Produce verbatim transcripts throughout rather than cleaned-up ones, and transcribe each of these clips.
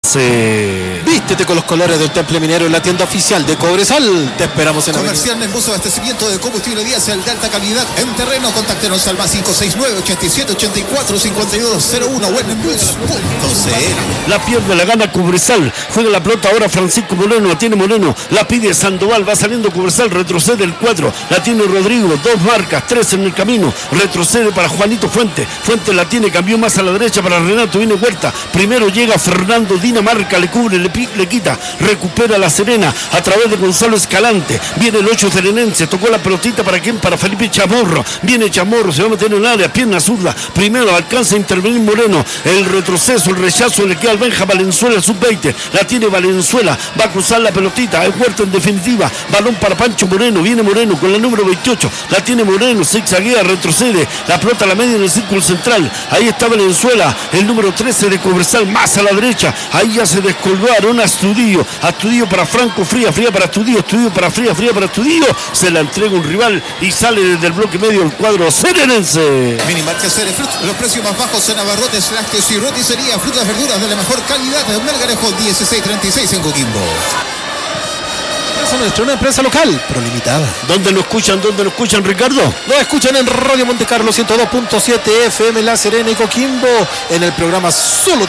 Serenense. Vístete con los colores del Temple Minero en la tienda oficial de Cobresal. Te esperamos en la Comercial Mendoza, abastecimiento de combustible diésel de alta calidad en terreno. Contáctenos al más cinco seis nueve, ochenta y siete, ochenta y cuatro, cincuenta y dos cero uno o en bus punto c l. La pierde, la gana Cobresal. Juega la pelota ahora Francisco Moreno. La tiene Moreno. La pide Sandoval. Va saliendo Cobresal. Retrocede el cuatro. La tiene Rodrigo. Dos marcas. Tres en el camino. Retrocede para Juanito Fuente. Fuente la tiene. Cambió más a la derecha para Renato. Viene Huerta. Primero llega Fernando Dinamarca. Le cubre, le, le quita. Recupera la Serena a través de Gonzalo Escalante. Viene el ocho serenense. Tocó la pelotita para quién? Para Felipe Chamorro. Viene Chamorro. Se va a meter en el área. Pierna zurda. Primero alcanza a intervenir Moreno. El retroceso, el rechazo le queda al Benja Valenzuela, sub veinte. La tiene Valenzuela. Va a cruzar la pelotita. Es Huerta en definitiva. Balón para Pancho Moreno. Viene Moreno con la número veintiocho. La tiene Moreno. Zigzaguea, retrocede. La pelota a la media en el círculo central. Ahí está Valenzuela. El número trece de Cobresal. Más a la derecha. Ahí ya se descolgó Arona Astudillo. Astudillo para Franco Fría. Fría para Astudillo. Astudillo para Fría. Fría para Astudillo. Se la entrega un rival y sale desde el bloque medio el cuadro serenense. Minimarket Cerefruit. Los precios más bajos en abarrotes, lácteos y roticería. Frutas, verduras de la mejor calidad. De Melgarejo dieciséis treinta y seis en Coquimbo. Nuestra, una empresa local, pero limitada. ¿Dónde lo escuchan? ¿Dónde lo escuchan, Ricardo? Lo escuchan en Radio Monte Carlo ciento dos punto siete F M La Serena y Coquimbo en el programa Solo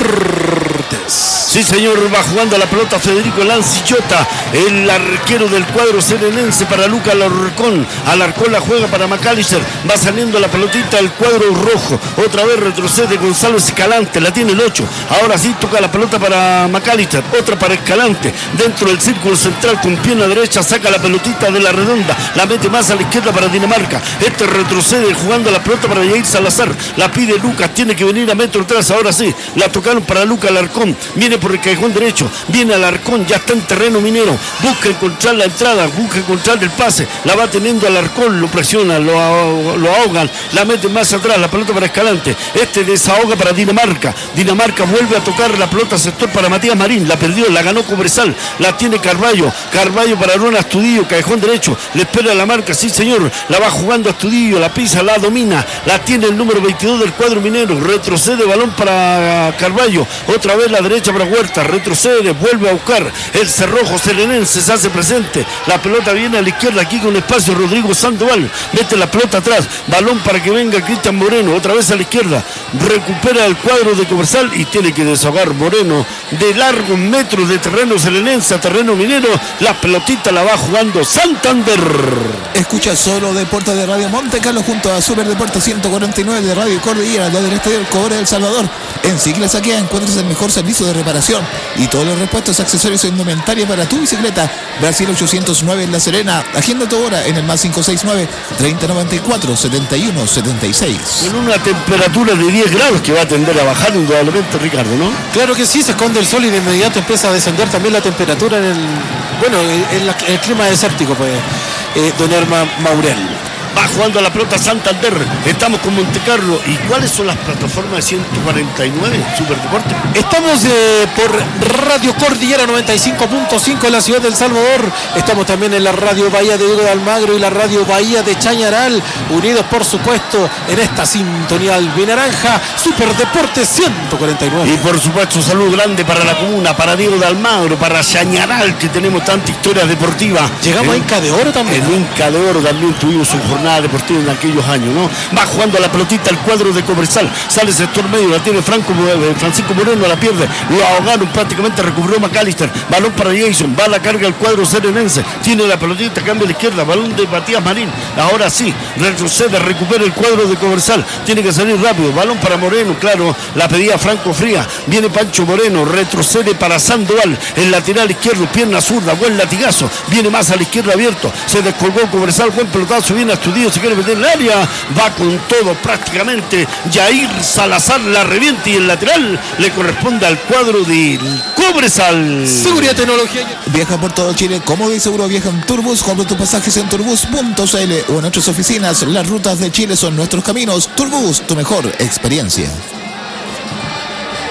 Deportes. Sí, señor, va jugando la pelota Federico Lancillota, el arquero del cuadro serenense para Luca Alarcón. Alarcón la juega para McAllister. Va saliendo la pelotita del cuadro rojo. Otra vez retrocede Gonzalo Escalante. La tiene el ocho. Ahora sí toca la pelota para McAllister. Otra para Escalante. Dentro del círculo central con pierna derecha saca la pelotita de la redonda. La mete más a la izquierda para Dinamarca. Este retrocede jugando la pelota para Yair Salazar. La pide Lucas. Tiene que venir a metro atrás. Ahora sí. La tocaron para Luca Alarcón. Viene por el callejón derecho. Viene Alarcón. Ya está en terreno minero. Busca encontrar la entrada. Busca encontrar el pase. La va teniendo Alarcón. Lo presiona. Lo, lo ahogan. La mete más atrás. La pelota para Escalante. Este desahoga para Dinamarca. Dinamarca vuelve a tocar la pelota sector para Matías Marín. La perdió. La ganó Cobresal. La tiene Carballo. Carballo para Arona Astudillo. Callejón derecho. Le espera la marca. Sí, señor. La va jugando Astudillo. La pisa. La domina. La tiene el número veintidós del cuadro minero. Retrocede. Balón para Carballo. Otra vez la derecha para Huerta. Retrocede. Vuelve a buscar. El cerrojo serenense se hace presente. La pelota viene a la izquierda. Aquí con espacio. Rodrigo Sandoval. Mete la pelota atrás. Balón para que venga Cristian Moreno. Otra vez a la izquierda. Recupera el cuadro de Cobresal y tiene que desahogar Moreno de largos metros de terreno serenense a terreno minero. La pelotita la va jugando Santander. Escucha Solo Deportes de Radio Monte Carlo junto a Super Deportes ciento cuarenta y nueve de Radio Cordillera, del Estadio Cobre del Salvador. En Cicla Saquea encuentras el mejor servicio de reparación y todos los repuestos, accesorios e indumentaria para tu bicicleta. Brasil ochocientos nueve en La Serena. Agenda tu hora en el más cinco seis nueve, treinta noventa y cuatro, setenta y uno setenta y seis. Con una temperatura de diez grados que va a tender a bajar indudablemente, Ricardo, ¿no? Claro que sí, se esconde el sol y de inmediato empieza a descender también la temperatura en el, bueno, en, la, en el clima desértico, pues, eh, don Herman Maurel. Va jugando a la pelota Santander. Estamos con Montecarlo. ¿Y cuáles son las plataformas de ciento cuarenta y nueve Superdeporte? Estamos eh, por Radio Cordillera noventa y cinco punto cinco en la ciudad del Salvador. Estamos también en la Radio Bahía de Diego de Almagro y la Radio Bahía de Chañaral. Unidos, por supuesto, en esta sintonía albinaranja. Superdeporte ciento cuarenta y nueve. Y por supuesto, un saludo grande para la comuna, para Diego de Almagro, para Chañaral, que tenemos tanta historia deportiva. Llegamos en, a Inca de Oro también. En Inca de Oro también tuvimos un jornada deportiva en aquellos años, ¿no? Va jugando a la pelotita el cuadro de Cobresal, sale sector medio, la tiene Franco, eh, Francisco Moreno, la pierde, lo ahogaron prácticamente, recuperó McAllister, balón para Jason, va a la carga el cuadro serenense, tiene la pelotita, cambia a la izquierda, balón de Matías Marín, ahora sí, retrocede, recupera el cuadro de Cobresal, tiene que salir rápido, balón para Moreno, claro, la pedía Franco Fría, viene Pancho Moreno, retrocede para Sandoval, el lateral izquierdo, pierna zurda, buen latigazo, viene más a la izquierda abierto, se descolgó Cobresal, buen pelotazo, viene a Astudillo, se quiere meter en el área, va con todo prácticamente, Yair Salazar la revienta y el lateral le corresponde al cuadro de Cobresal. Seguridad, tecnología. Viaja por todo Chile, cómodo y seguro, viaja en Turbus, compra tus pasajes en turbus punto c l o en nuestras oficinas. Las rutas de Chile son nuestros caminos. Turbus, tu mejor experiencia.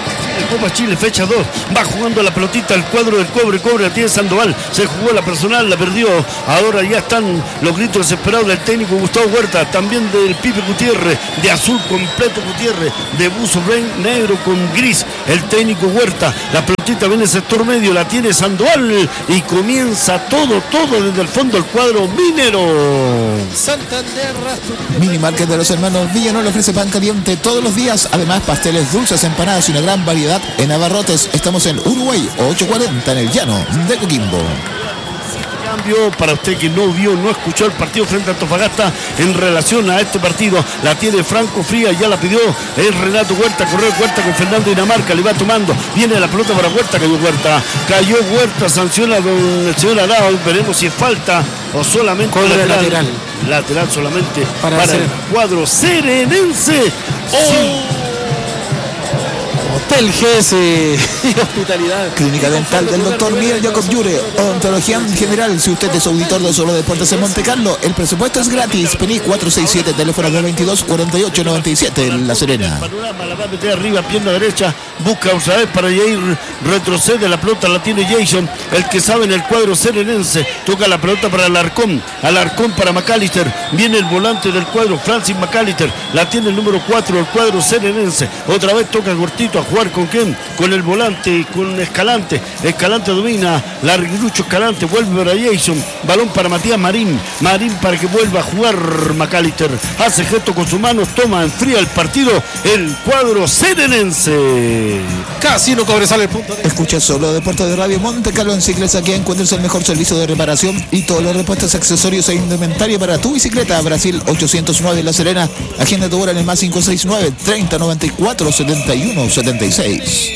Copa Chile, fecha dos. Va jugando la pelotita el cuadro del Cobre. Cobre la tiene Sandoval. Se jugó la personal, la perdió. Ahora ya están los gritos desesperados del técnico Gustavo Huerta. También del Pipe Gutiérrez. De azul completo Gutiérrez. De buzo negro con gris. El técnico Huerta. La pelotita viene en el sector medio. La tiene Sandoval. Y comienza todo, todo desde el fondo el cuadro minero. Santander. Mini Market de los hermanos Villanol ofrece pan caliente todos los días. Además, pasteles dulces, empanadas y una gran variedad en abarrotes. Estamos en Uruguay, ochocientos cuarenta en el llano de Coquimbo. Cambio para usted que no vio, no escuchó el partido frente a Antofagasta en relación a este partido. La tiene Franco Frías, ya la pidió el Renato Huerta. Correo Huerta con Fernando Dinamarca, le va tomando. Viene la pelota para Huerta, cayó Huerta. Cayó Huerta, sanciona don el señor Arao. Veremos si es falta o solamente lateral. lateral. Lateral solamente para, para el cuadro serenense. Oh. Hotel G S y hospitalidad. Clínica dental del doctor Miguel Jacob Yure. Odontología en general. Si usted es auditor de Solo Deportes en Monte Carlo, el presupuesto es gratis. P N I cuatro seis siete, teléfono de veintidós cuarenta y ocho noventa y siete en La Serena. Panorama, la va a meter arriba, pierna derecha. Busca otra vez para ir, retrocede la pelota, la tiene Jason, el que sabe en el cuadro serenense. Toca la pelota para Alarcón. Alarcón para McAllister. Viene el volante del cuadro, Francis McAllister. La tiene el número cuatro, el cuadro serenense. Otra vez toca cortito a jugar con quién, con el volante, con Escalante. Escalante domina, larguirucho Escalante, vuelve para Jason, balón para Matías Marín, Marín para que vuelva a jugar McAllister, hace gesto con sus manos, toma, enfría el partido, el cuadro serenense. Casino Cobresal el punto. Escucha Solo Deportes de Radio Monte Carlo. En Ciclesa aquí encuentras el mejor servicio de reparación y todos los repuestos, accesorios e indumentaria para tu bicicleta. Brasil ochocientos nueve La Serena. Agenda tu hora en el más cinco seis nueve, treinta noventa y cuatro, setenta y uno setenta y seis.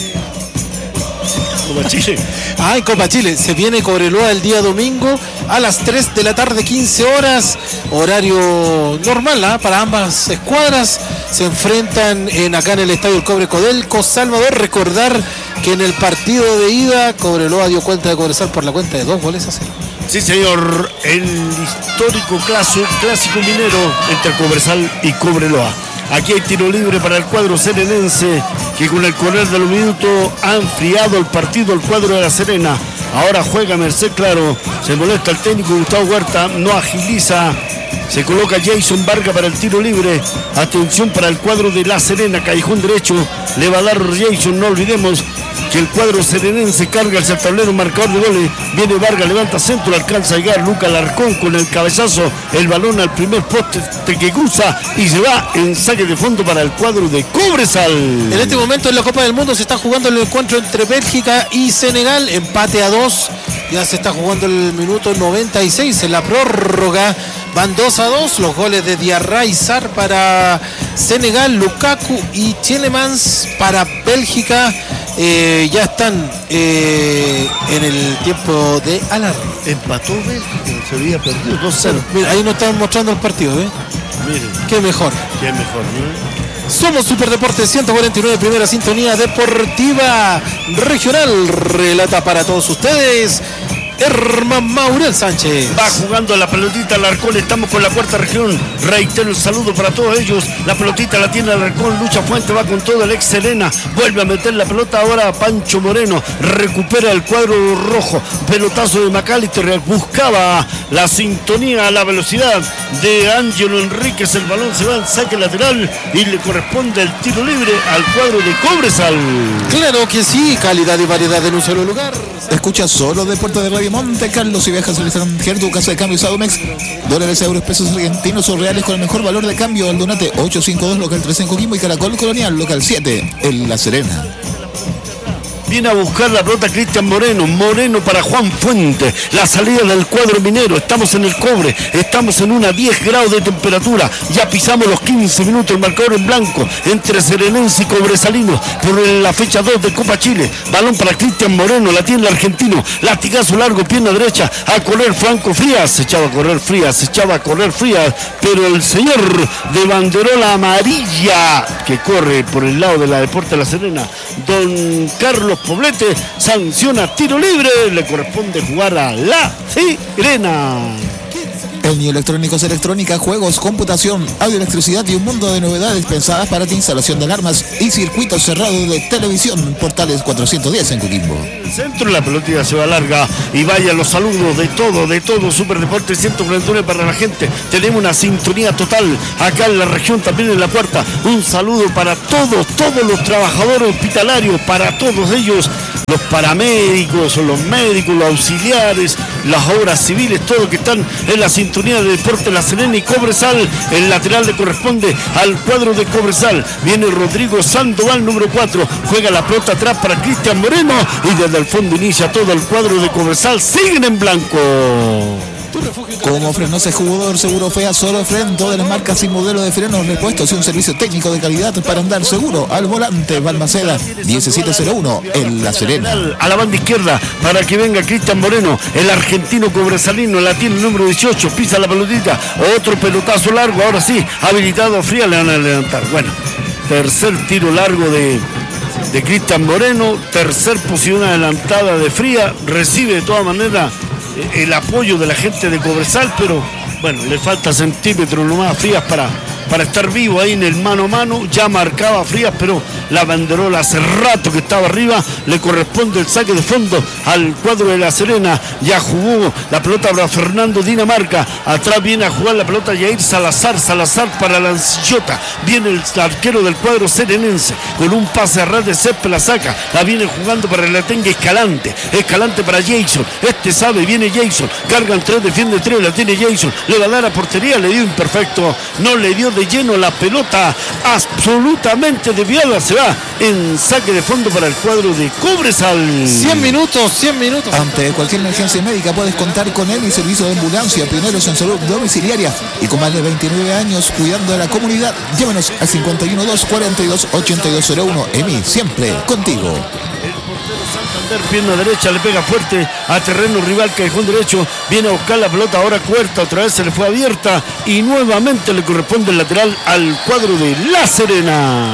Copa Chile. Ah, en Copa Chile se viene Cobreloa el día domingo a las tres de la tarde, quince horas, horario normal, ¿eh? Para ambas escuadras. Se enfrentan en acá en el estadio El Cobre Codelco, Salvador. Recordar que en el partido de ida Cobreloa dio cuenta de Cobresal por la cuenta de dos goles a cero. Sí, señor, el histórico clásico, clásico minero entre Cobresal y Cobreloa. Aquí hay tiro libre para el cuadro serenense, que con el correr de los minutos ha enfriado el partido el cuadro de La Serena. Ahora juega Merced Claro, se molesta el técnico Gustavo Huerta, no agiliza. Se coloca Jason Vargas para el tiro libre. Atención para el cuadro de La Serena, callejón derecho. Le va a dar Jason, no olvidemos que el cuadro serenense carga el tablero marcador de goles. Viene Vargas, levanta centro, alcanza a llegar Luca Alarcón con el cabezazo. El balón al primer poste que cruza y se va en saque de fondo para el cuadro de Cobresal. En este momento en la Copa del Mundo se está jugando el encuentro entre Bélgica y Senegal. Empate a dos. Ya se está jugando el minuto noventa y seis en la prórroga. Van dos a dos, los goles de Diarra y Sarr para Senegal, Lukaku y Tielemans para Bélgica. Eh, ya están eh, en el tiempo de alarma. Empató Bélgica, se había perdido dos cero. Mira, ahí nos están mostrando el partido, ¿eh? Miren. Qué mejor. Qué mejor, ¿no? Somos Superdeportes ciento cuarenta y nueve, primera sintonía deportiva regional. Relata para todos ustedes Herman Maurel Sánchez. Va jugando la pelotita Alarcón, estamos con la cuarta región. Reitero el saludo para todos ellos. La pelotita la tiene Alarcón, Lucha Fuente va con todo el ex Serena. Vuelve a meter la pelota ahora a Pancho Moreno. Recupera el cuadro rojo. Pelotazo de McAllister. Buscaba la sintonía, la velocidad de Ángelo Enríquez. El balón se va en saque lateral y le corresponde el tiro libre al cuadro de Cobresal. Claro que sí, calidad y variedad en un solo lugar. Escucha Solo Deportes de Radio Monte Carlo. Si viajas al extranjero, tu casa de cambio Saumex, dólares, euros, pesos argentinos o reales con el mejor valor de cambio. Aldonate ocho cinco dos, local tres en Coquimbo, y Caracol Colonial, local siete en La Serena. Viene a buscar la pelota Cristian Moreno. Moreno para Juan Fuente. La salida del cuadro minero. Estamos en el Cobre. Estamos en una diez grados de temperatura. Ya pisamos los quince minutos. El marcador en blanco entre Serenense y Cobresalino por la fecha dos de Copa Chile. Balón para Cristian Moreno. La tiene el argentino. Latigazo largo, pierna derecha. A correr Franco Frías. Se echaba a correr Frías. Se echaba a correr Frías. Pero el señor de banderola amarilla que corre por el lado de la Deporte de La Serena, don Carlos Poblete, sanciona tiro libre. Le corresponde jugar a La Serena. Elni Electrónicos, electrónica, juegos, computación, audio, electricidad y un mundo de novedades pensadas para ti. Instalación de alarmas y circuitos cerrados de televisión. Portales cuatrocientos diez en Coquimbo. En el centro la pelotilla se va larga y vaya los saludos de todo, de todo. Super Deportes ciento cuarenta y nueve para la gente. Tenemos una sintonía total acá en la región, también en la cuarta. Un saludo para todos, todos los trabajadores hospitalarios, para todos ellos, los paramédicos, los médicos, los auxiliares, las obras civiles, todos que están en la sintonía de Deportes La Serena y Cobresal. El lateral le corresponde al cuadro de Cobresal. Viene Rodrigo Sandoval, número cuatro. Juega la pelota atrás para Cristian Moreno y desde el fondo inicia todo el cuadro de Cobresal. Siguen en blanco. Como Frenos es jugador seguro Fea, solo Fren, todas las marcas y modelos de frenos, repuestos y un servicio técnico de calidad para andar seguro. Al volante, Balmaceda, diecisiete cero uno en La Serena. A la banda izquierda para que venga Cristian Moreno, el argentino cobresalino, la tiene el número dieciocho, pisa la pelotita, otro pelotazo largo, ahora sí, habilitado a Fría, le van a levantar. Bueno, tercer tiro largo de, de Cristian Moreno, tercer posición adelantada de Fría, recibe de todas maneras el apoyo de la gente de Cobresal, pero bueno, le falta centímetros nomás Frías para, para estar vivo ahí en el mano a mano. Ya marcaba Frías, pero la banderola hace rato que estaba arriba. Le corresponde el saque de fondo al cuadro de La Serena. Ya jugó la pelota para Fernando Dinamarca. Atrás viene a jugar la pelota Jair Salazar. Salazar para la Ancillota. Viene el arquero del cuadro serenense con un pase a ras de césped, la saca. La viene jugando para la tenga Escalante. Escalante para Jason. Este sabe, viene Jason. Cargan tres, defiende tres, la tiene Jason. Le va a dar a portería, le dio imperfecto. No le dio de lleno la pelota. Absolutamente desviada. Se va en saque de fondo para el cuadro de Cobresal. cien minutos, cien minutos. Ante cualquier emergencia médica puedes contar con él y servicio de ambulancia, pioneros en salud domiciliaria y con más de veintinueve años cuidando de la comunidad. Llámenos al cincuenta y uno dos cuarenta y dos ochenta y dos cero uno. Emi, siempre contigo. Santander, pierna derecha, le pega fuerte a terreno rival, callejón derecho, viene a buscar la pelota, ahora Cuerta, otra vez se le fue abierta y nuevamente le corresponde el lateral al cuadro de La Serena.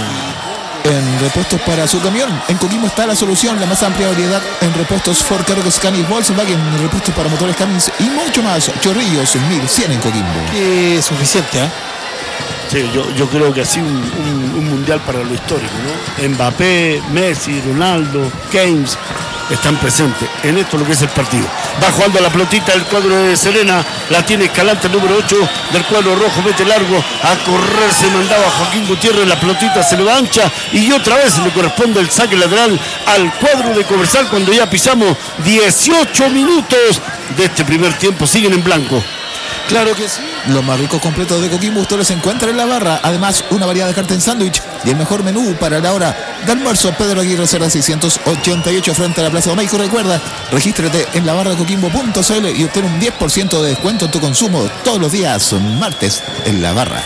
En repuestos para su camión, en Coquimbo está la solución, la más amplia variedad en repuestos Ford, Cargos, Canis, Volkswagen, repuestos para motores Canis y mucho más. Chorrillos, mil cien en Coquimbo. Que es suficiente, ¿eh? Sí, yo, yo creo que ha sido un, un, un mundial para lo histórico, ¿no? Mbappé, Messi, Ronaldo, Keynes están presentes en esto lo que es el partido. Va jugando la pelotita del cuadro de Serena, la tiene Escalante, el número ocho del cuadro rojo, mete largo, a correr se mandaba Joaquín Gutiérrez, la pelotita se le va ancha y otra vez le corresponde el saque lateral al cuadro de Cobresal cuando ya pisamos dieciocho minutos de este primer tiempo, siguen en blanco. Claro que sí. Los más ricos completos de Coquimbo usted los encuentra en la barra. Además, una variedad de carta en sándwich y el mejor menú para la hora de almuerzo. Pedro Aguirre Cerda seiscientos ochenta y ocho frente a la Plaza Domeico. Recuerda, regístrate en la barra coquimbo punto c l y obtén un diez por ciento de descuento en tu consumo todos los días martes en la barra.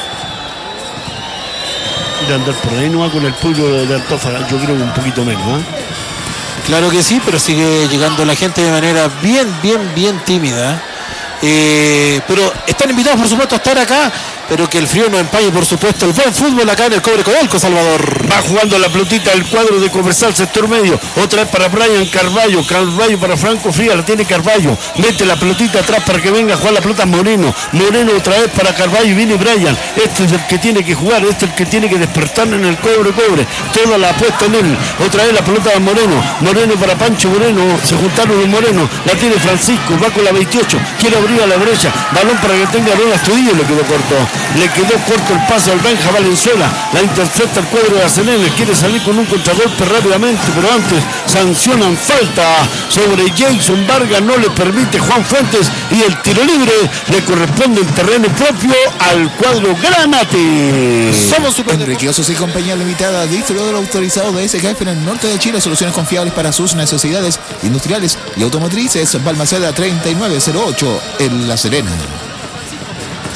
Ir a andar por ahí no va con el pueblo de, de Antofagasta, yo creo que un poquito menos, ¿eh? Claro que sí, pero sigue llegando la gente de manera bien, bien, bien tímida. Eh, pero están invitados por supuesto a estar acá, pero que el frío no empañe por supuesto el buen fútbol acá en el Cobre Codelco, Salvador. Va jugando la pelotita del cuadro de Cobresal, sector medio, otra vez para Brian Carballo, Carballo para Franco Fría, la tiene Carballo, mete la pelotita atrás para que venga a jugar la pelota Moreno, Moreno otra vez para Carballo y viene Brian, este es el que tiene que jugar, este es el que tiene que despertar en el Cobre Cobre, toda la apuesta en él, otra vez la pelota de Moreno, Moreno para Pancho Moreno, se juntaron los Moreno, la tiene Francisco, va con la veintiocho, quiere abrir a la derecha, balón para que tenga Ron Astudillo, le quedó corto, le quedó corto el paso al Benja Valenzuela, la intercepta el cuadro de la Serena, quiere salir con un contragolpe rápidamente, pero antes sancionan falta sobre Jason Vargas, no le permite Juan Fuentes y el tiro libre le corresponde en terreno propio al cuadro Granate. Somos Super Enriqueosos y Compañía Limitada, distribuidor autorizado de S K F en el norte de Chile, soluciones confiables para sus necesidades industriales y automotrices. Balmaceda treinta y nueve cero ocho en La Serena.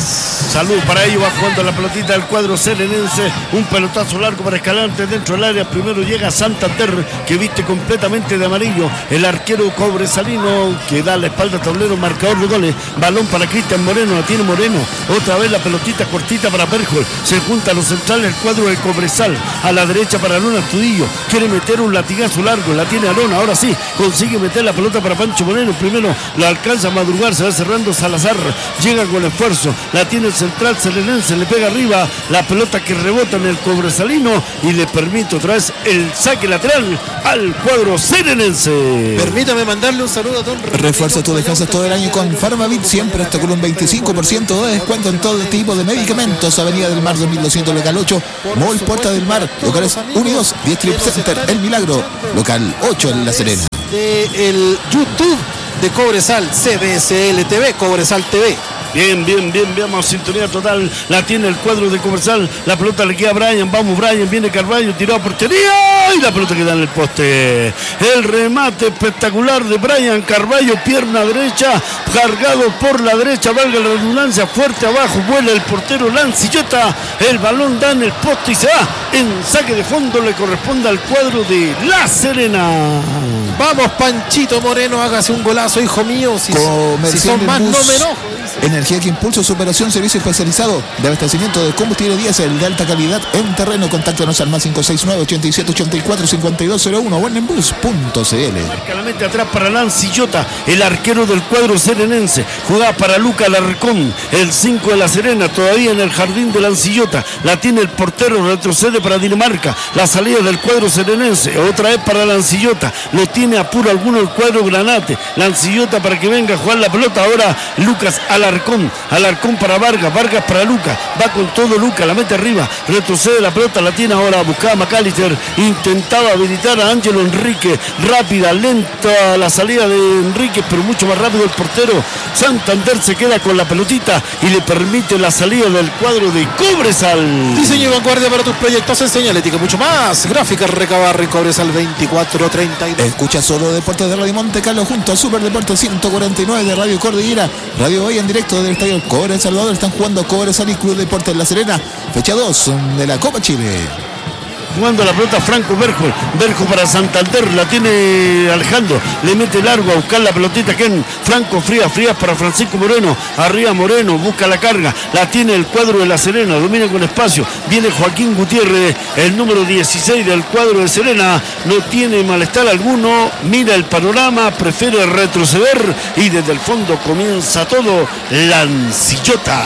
Salud para ello, va jugando la pelotita del cuadro serenense. Un pelotazo largo para Escalante dentro del área. Primero llega Santander, que viste completamente de amarillo. El arquero Cobresalino, que da la espalda al tablero, marcador de goles. Balón para Cristian Moreno, la tiene Moreno. Otra vez la pelotita cortita para Berjol. Se junta a los centrales el cuadro de Cobresal. A la derecha para Luna Astudillo. Quiere meter un latigazo largo, la tiene Alona. Ahora sí, consigue meter la pelota para Pancho Moreno. Primero la alcanza a madrugar, se va cerrando Salazar. Llega con esfuerzo, la tiene el central serenense, le pega arriba la pelota que rebota en el Cobresalino y le permite otra vez el saque lateral al cuadro serenense. Permítame mandarle un saludo a don Refuerza tu defensa todo el año con Farmavit, siempre hasta con un veinticinco por ciento de descuento en todo tipo de medicamentos. Avenida del Mar dos mil doscientos, local ocho, Mall Puerta del Mar, locales uno y dos, diez Trip Center, El Milagro, local ocho en La Serena. De el YouTube de Cobresal, C B S L T V, Cobresal T V. Bien, bien, bien, veamos sintonía total. La tiene el cuadro de Cobresal. La pelota le queda a Brian. Vamos, Brian. Viene Carballo. Tiró a portería. Y la pelota queda en el poste. El remate espectacular de Brian Carballo. Pierna derecha. Cargado por la derecha. Valga la redundancia. Fuerte abajo. Vuela el portero Lancillota. El balón da en el poste y se va. En saque de fondo le corresponde al cuadro de La Serena. Vamos, Panchito Moreno. Hágase un golazo, hijo mío. Si, si son más, no me enojo. Energía que impulsa su operación, servicio especializado de abastecimiento de combustible diésel de alta calidad en terreno. Contáctanos al más cinco seis nueve, ochenta y siete, ochenta y cuatro, cincuenta y dos cero uno o en bus punto c l. Marca la mente atrás para Lancillota, el arquero del cuadro serenense. Juega para Luca Alarcón, el cinco de La Serena, todavía en el jardín de Lancillota. La tiene el portero, retrocede para Dinamarca. La salida del cuadro serenense, otra vez para Lancillota. Lo tiene a puro alguno el cuadro Granate. Lancillota para que venga a jugar la pelota. Ahora Lucas Alarcón, Alarcón para Vargas, Vargas para Luca, va con todo Luca, la mete arriba, retrocede la pelota, la tiene ahora, buscaba McAllister, intentaba habilitar a Ángelo Enrique, rápida, lenta la salida de Enrique, pero mucho más rápido el portero. Santander se queda con la pelotita y le permite la salida del cuadro de Cobresal. Diseño y vanguardia para tus proyectos en señalética, mucho más. Gráfica Recabarre, Cobresal veinticuatro treinta y dos. Escucha solo Deportes de Radio Monte Carlo junto a Super Deportes ciento cuarenta y nueve de Radio Cordillera, Radio Hoy en directo del estadio Cobre El Salvador. Están jugando Cobresal y Club Deportes La Serena, fecha dos de la Copa Chile. Jugando la pelota Franco Berjo, Berjo para Santander, la tiene Alejandro, le mete largo a buscar la pelotita Ken, Franco Frías, Frías para Francisco Moreno, arriba Moreno, busca la carga, la tiene el cuadro de La Serena, domina con espacio, viene Joaquín Gutiérrez, el número dieciséis del cuadro de Serena, no tiene malestar alguno, mira el panorama, prefiere retroceder y desde el fondo comienza todo Lancillota.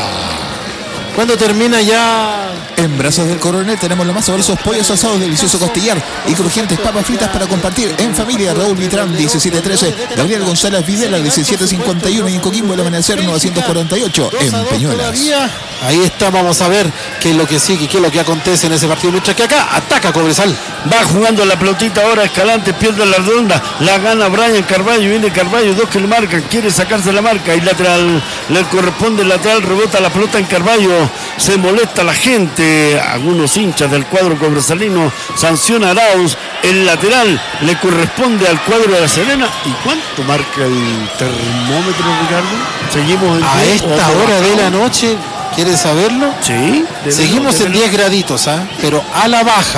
Cuando termina ya... En Brazos del Coronel tenemos los más sabrosos pollos asados, delicioso costillar y crujientes papas fritas para compartir en familia. Raúl Vitrán, diecisiete trece, Gabriel González Videla, diecisiete cincuenta y uno, y en Coquimbo El Amanecer novecientos cuarenta y ocho, en Peñuelas. Ahí está, vamos a ver qué es lo que sigue, qué es lo que acontece en ese partido. Mientras que acá ataca Cobresal. Va jugando la pelotita ahora Escalante, pierde la redonda, la gana Brian Carballo, viene Carballo, dos que le marcan, quiere sacarse la marca y lateral, le corresponde el lateral, rebota la pelota en Carballo, se molesta la gente, algunos hinchas del cuadro cobresalino, sanciona a Arauz, el lateral le corresponde al cuadro de La Serena. ¿Y cuánto marca el termómetro, Ricardo? Seguimos en a esta hora de la noche, ¿quieres saberlo? Sí. Seguimos en diez graditos, ¿ah? Pero a la baja.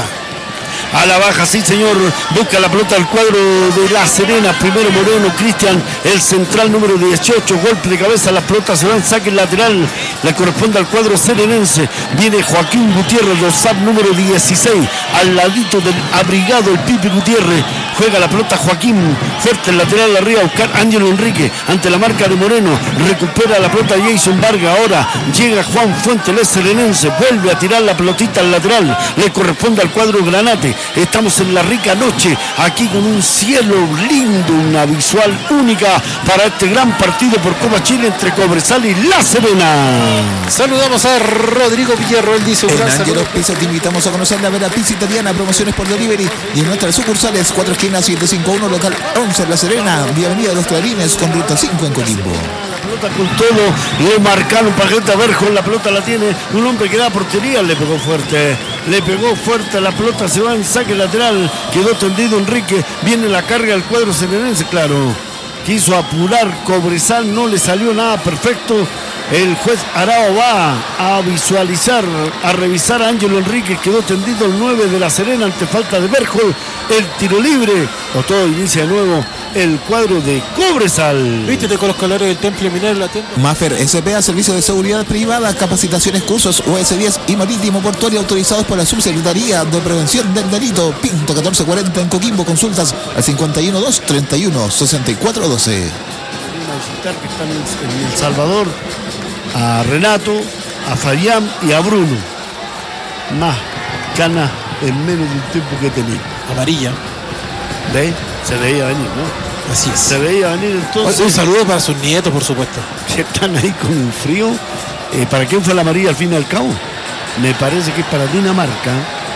A la baja, sí señor, busca la pelota al cuadro de La Serena, primero Moreno, Cristian, el central número dieciocho, golpe de cabeza, la pelota se va en saque lateral, le corresponde al cuadro serenense, viene Joaquín Gutiérrez, dorsal número dieciséis, al ladito del abrigado el Pipi Gutiérrez, juega la pelota Joaquín, fuerte el lateral arriba, a buscar Ángelo Enrique, ante la marca de Moreno, recupera la pelota Jason Vargas, ahora llega Juan Fuentes, el serenense, vuelve a tirar la pelotita al lateral, le corresponde al cuadro Granate. Estamos en la rica noche, aquí con un cielo lindo, una visual única para este gran partido por Copa Chile entre Cobresal y La Serena. Saludamos a Rodrigo Villarro, él dice un en gran Ángelos saludo. Pizza te invitamos a conocer la Vera Pizza Italiana, promociones por delivery y en nuestras sucursales cuatro esquinas siete cinco uno, local once en La Serena, vía Avenida de los Clarines con ruta cinco en Coquimbo. La pelota con todo, le marcaron paquete a Berjo, la pelota la tiene un hombre que da portería, le pegó fuerte, le pegó fuerte, la pelota se va en saque lateral, quedó tendido Enrique, viene la carga del cuadro serenense, claro, quiso apurar Cobresal, no le salió nada perfecto, El juez Arao va a visualizar, a revisar a Ángelo Enríquez. Quedó tendido el nueve de La Serena ante falta de Berjol. El tiro libre. O todo inicia de nuevo el cuadro de Cobresal. Vístete con los colores del Temple Minero la tienda. Maffer S P A, servicio de seguridad privada, capacitaciones, cursos U S diez y marítimo portuario autorizados por la Subsecretaría de Prevención del Delito. Pinto catorce cuarenta en Coquimbo. Consultas al cincuenta y uno dos treinta y uno sesenta y cuatro doce. Que están en El Salvador, a Renato, a Fabián y a Bruno. Más canas en menos de un tiempo que tenía. Amarilla. ¿Ve? Se veía venir, ¿no? Así es. Se veía venir entonces. Un saludo para sus nietos, por supuesto. Que están ahí con un frío. Eh, ¿Para quién fue la amarilla al fin y al cabo? Me parece que es para Dinamarca.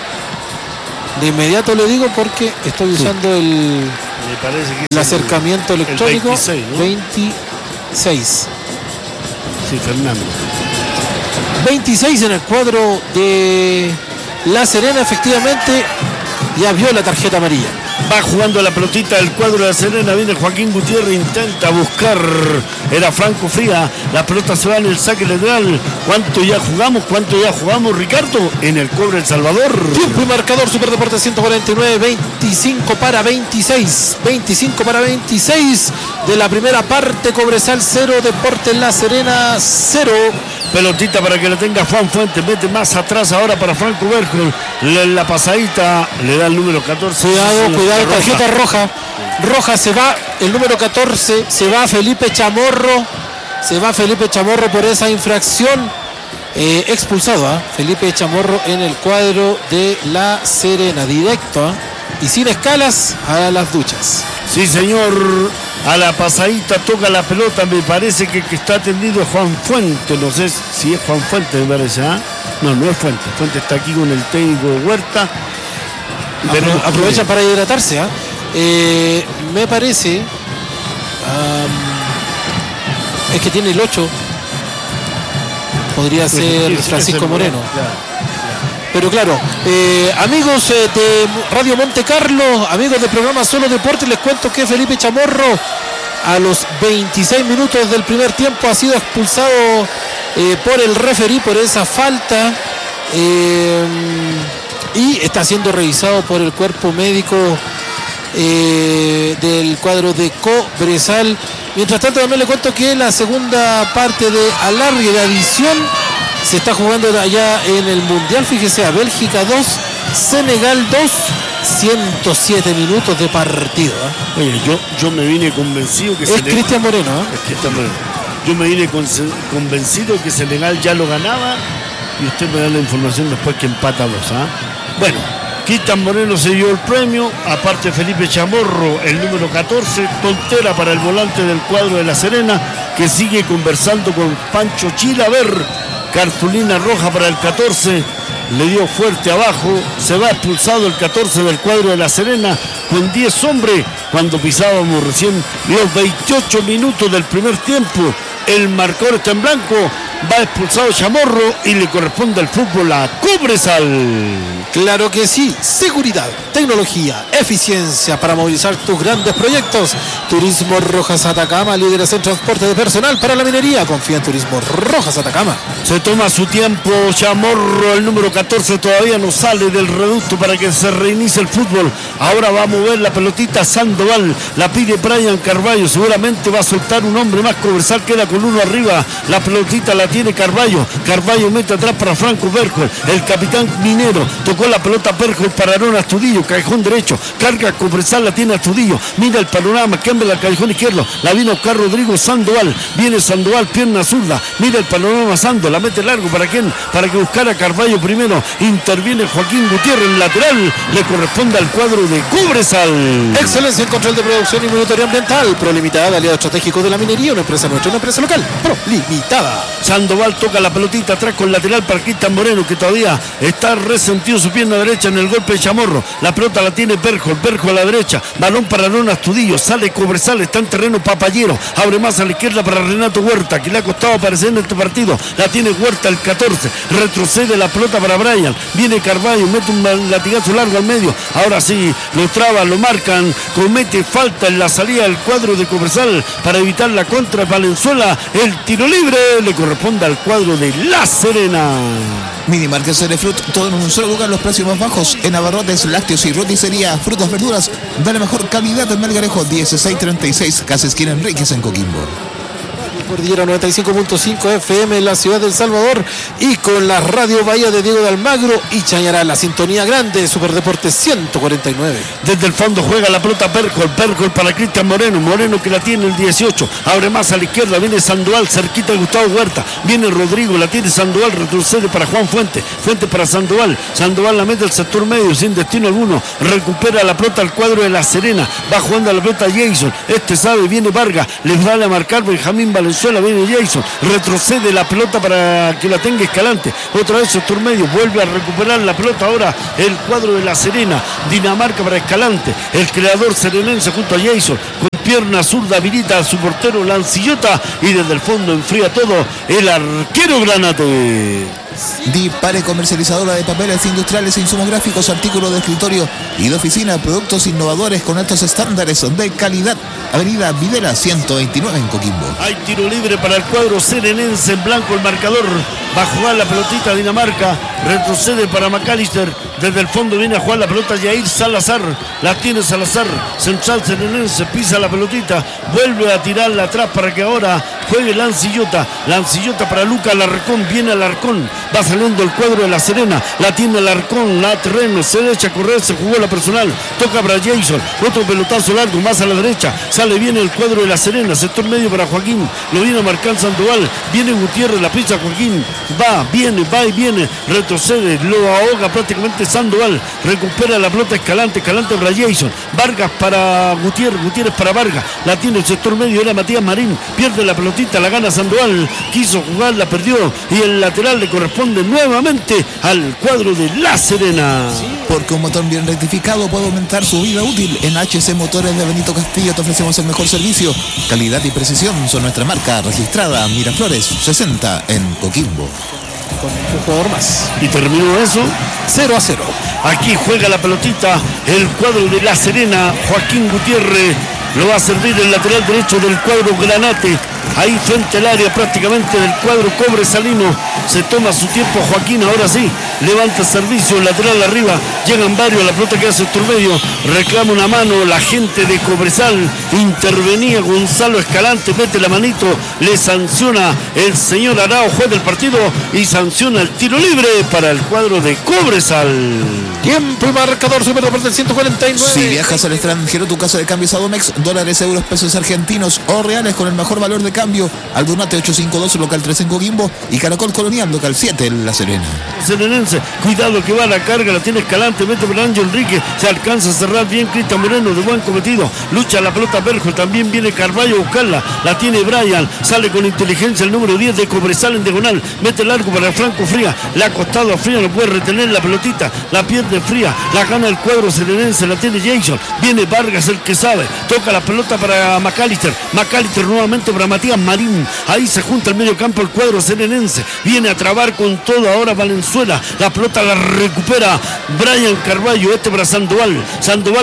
De inmediato le digo porque estoy usando sí. el, Me parece que el acercamiento el, electrónico. El veintiséis, ¿no? veintiséis. Sí, Fernando. veintiséis en el cuadro de La Serena, efectivamente, ya vio la tarjeta amarilla. Va jugando la pelotita del cuadro de La Serena. Viene Joaquín Gutiérrez, intenta buscar. Era Franco Fría. La pelota se va en el saque lateral. ¿Cuánto ya jugamos? ¿Cuánto ya jugamos, Ricardo? En el cobre El Salvador. Tiempo y marcador, Superdeportes ciento cuarenta y nueve, veinticinco para veintiséis. veinticinco para veintiséis de la primera parte. Cobresal cero, Deportes La Serena cero. Pelotita para que la tenga Juan Fuentes. Mete más atrás ahora para Franco Berjol. La pasadita le da el número catorce. Cuidado, cuidado, tarjeta roja. Roja se va, el número catorce. Se va Felipe Chamorro. Se va Felipe Chamorro por esa infracción. Eh, expulsado a ¿eh? Felipe Chamorro en el cuadro de La Serena. Directo ¿eh? y sin escalas a las duchas. Sí, señor. A la pasadita toca la pelota. Me parece que, que está atendido Juan Fuente. No sé si es Juan Fuente, me parece. ¿eh? No, no es Fuente. Fuente está aquí con el técnico Huerta. Pero aprovecha para hidratarse. ¿eh? Eh, me parece. Um, es que tiene el ocho. Podría ser sí, sí, Francisco Moreno. Moreno. Claro, claro. Pero claro, eh, amigos eh, de Radio Monte Carlo, amigos del programa Solo Deportes, les cuento que Felipe Chamorro a los veintiséis minutos del primer tiempo ha sido expulsado eh, por el referí por esa falta eh, y está siendo revisado por el cuerpo médico eh, del cuadro de Cobresal. Mientras tanto, también le cuento que la segunda parte de alargue de adición se está jugando allá en el Mundial. Fíjese, a Bélgica dos, Senegal dos, ciento siete minutos de partido. ¿eh? Oye, yo, yo me vine convencido que es Senegal... Cristian Moreno. ¿eh? Es Cristian Moreno. Yo me vine con, convencido que Senegal ya lo ganaba y usted me da la información después que empata dos. ¿eh? Bueno, Cristian Moreno se dio el premio, aparte Felipe Chamorro, el número catorce, tontera para el volante del cuadro de La Serena, que sigue conversando con Pancho Chilaver. Cartulina roja para el catorce, le dio fuerte abajo, se va expulsado el catorce del cuadro de La Serena con diez hombres cuando pisábamos recién los veintiocho minutos del primer tiempo. El marcador está en blanco, va expulsado Chamorro y le corresponde al fútbol a Cobresal. Claro que sí, seguridad, tecnología, eficiencia para movilizar tus grandes proyectos. Turismo Rojas Atacama, líderes en transporte de personal para la minería. Confía en Turismo Rojas Atacama. Se toma su tiempo Chamorro, el número catorce todavía no sale del reducto para que se reinicie el fútbol. Ahora va a mover la pelotita Sandoval, la pide Brian Carballo, seguramente va a soltar un hombre más. Cobresal queda con uno arriba, la pelotita la tiene Carballo, Carballo mete atrás para Franco Berjol, el capitán minero, tocó la pelota Berjol para Aaron Astudillo, callejón derecho, carga Cobresal, la tiene Astudillo, mira el panorama, cambia al callejón izquierdo, la vino a buscar Rodrigo Sandoval, viene Sandoval, pierna zurda, mira el panorama Sando, la mete largo, ¿para quién? Para que buscara Carballo primero, interviene Joaquín Gutiérrez, el lateral, le corresponde al cuadro de Cobresal. Excelencia en control de producción y monitoreo ambiental, Pro Limitada, aliado estratégico de la minería, una empresa nuestra, una empresa local, Pro Limitada. Sandoval toca la pelotita atrás con lateral para Cristian Moreno, que todavía está resentido su pierna derecha en el golpe de Chamorro. La pelota la tiene Berjo, Berjo a la derecha, balón para Ron Astudillo, sale Cobresal, está en terreno Papayero, abre más a la izquierda para Renato Huerta, que le ha costado aparecer en este partido. La tiene Huerta el catorce, retrocede la pelota para Brian, viene Carvalho, mete un latigazo largo al medio, ahora sí, lo traba, lo marcan, comete falta en la salida del cuadro de Cobresal para evitar la contra de Valenzuela. El tiro libre le corresponde al cuadro de La Serena. Mini Market Cerefruit, todo en un solo lugar, los precios más bajos en abarrotes, lácteos y roticería, frutas, verduras de la mejor calidad en Melgarejo, dieciséis treinta y seis, Casa Esquina Enríquez en Coquimbo. Cordillera noventa y cinco punto cinco F M en la ciudad del Salvador y con la Radio Bahía de Diego de Almagro y Chañaral, la sintonía grande de Superdeportes ciento cuarenta y nueve. Desde el fondo juega la pelota Percol, Percol para Cristian Moreno, Moreno que la tiene el dieciocho, abre más a la izquierda, viene Sandoval cerquita de Gustavo Huerta, viene Rodrigo, la tiene Sandoval, retrocede para Juan Fuente, Fuente para Sandoval, Sandoval la mete al sector medio sin destino alguno, recupera la pelota al cuadro de La Serena, va jugando a la pelota Jason, este sabe, viene Vargas, les vale a marcar Benjamín Valenzuela, viene Jason, retrocede la pelota para que la tenga Escalante, otra vez sector medio, vuelve a recuperar la pelota ahora el cuadro de La Serena, Dinamarca para Escalante, el creador serenense junto a Jason, con pierna zurda habilita a su portero Lancillota y desde el fondo enfría todo el arquero Granate. Dipare, comercializadora de papeles industriales, insumos gráficos, artículos de escritorio y de oficina, productos innovadores con altos estándares de calidad. Avenida Videla ciento veintinueve en Coquimbo. Hay tiro libre para el cuadro serenense, en blanco el marcador. Va a jugar la pelotita Dinamarca, retrocede para McAllister, desde el fondo viene a jugar la pelota Yair Salazar, la tiene Salazar, central serenense, pisa la pelotita, vuelve a tirarla atrás para que ahora juegue Lancillota, Lancillota para Luca Alarcón, viene Alarcón, va saliendo el cuadro de La Serena, la tiene Alarcón, la terreno, se echa a correr, se jugó la personal, toca para Jason, otro pelotazo largo, más a la derecha, sale bien el cuadro de La Serena, sector medio para Joaquín, lo viene a marcar Sandoval, viene Gutiérrez, la pisa Joaquín, va, viene, va y viene, retrocede, lo ahoga prácticamente Sandoval, recupera la pelota Escalante, Escalante para Jason, Vargas para Gutiérrez, Gutiérrez para Vargas, la tiene el sector medio, era Matías Marín, pierde la pelotita, la gana Sandoval, quiso jugar, la perdió y el lateral le corresponde nuevamente al cuadro de La Serena. Porque un motor bien rectificado puede aumentar su vida útil. En H C Motores de Benito Castillo te ofrecemos el mejor servicio. Calidad y precisión son nuestra marca registrada. Miraflores sesenta en Coquimbo. Con un jugador más. Y terminó eso cero a cero. Aquí juega la pelotita el cuadro de La Serena. Joaquín Gutiérrez lo va a servir el lateral derecho del cuadro Granate. Ahí frente al área prácticamente del cuadro Cobresalino. Se toma su tiempo Joaquín, ahora sí. Levanta el servicio, lateral arriba. Llegan varios, la pelota queda sector medio. Reclama una mano la gente de Cobresal. Intervenía Gonzalo Escalante, mete la manito. Le sanciona el señor Arao, juez del partido. Y sanciona el tiro libre para el cuadro de Cobresal. Tiempo y marcador, Superdeportes ciento cuarenta y nueve. Si viajas al extranjero, tu casa de cambio es Adomex. Dólares, euros, pesos argentinos o reales con el mejor valor de cambio. Aldunate ochocientos cincuenta y dos, local tres en Coquimbo. Y Caracol Colonial, local siete en La Serena. Serenense, cuidado que va a la carga, la tiene Escalante, mete por Ángel Enrique, se alcanza a cerrar bien Cristian Moreno, de buen cometido, lucha la pelota Berjo, también viene Carvalho a buscarla, la tiene Brian, sale con inteligencia el número diez de Cobresal en diagonal, mete largo para Franco Fría, le ha costado a Fría, no puede retener la pelotita, la pierde Fría, la gana el cuadro serenense, la tiene Jason, viene Vargas el que sabe, toca la pelota para McAllister, McAllister nuevamente para Matías Marín, ahí se junta el medio campo el cuadro serenense, viene a trabar con todo ahora Valenzuela, la pelota la recupera Brian Carvalho, este para Sandoval, Sandoval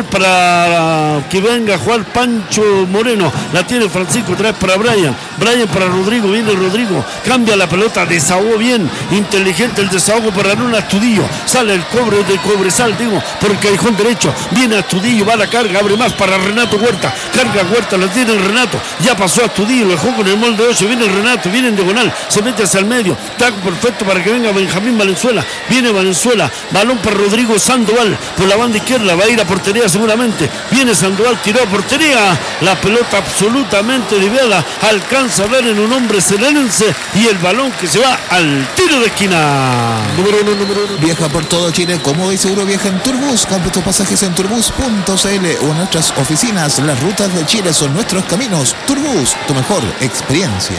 para que venga a jugar Pancho Moreno, la tiene Francisco, otra vez para Brian, Brian para Rodrigo, viene Rodrigo, cambia la pelota, desahogó bien, inteligente el desahogo para Luna Astudillo, sale el cobre de Cobresal, digo, por el callejón derecho, viene Astudillo, va a la carga, abre más para Renato Huerta, carga Huerta, la tiene el Renato, ya pasó a Astudillo, lo dejó con el molde ocho, viene el Renato, viene en diagonal, se mete hacia el medio, taco perfecto para que venga Benjamín Valenzuela, viene Valenzuela, balón para Rodrigo Sandoval, por la banda izquierda, va a ir a portería seguramente, viene Sandoval, tiró a portería, la pelota absolutamente desviada, alcanza a ver en un hombre serenense y el balón que se va al tiro de esquina. Número uno, número uno. Viaja por todo Chile, cómodo y seguro viaja en Turbus, compra tus pasajes en turbus punto c l o en nuestras oficinas, las rutas de Chile son nuestros caminos. Turbus, tu mejor experiencia.